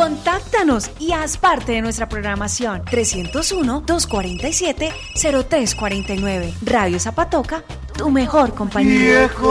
Contáctanos y haz parte de nuestra programación. 301-247-0349. Radio Zapatoca, tu mejor compañía. Viejo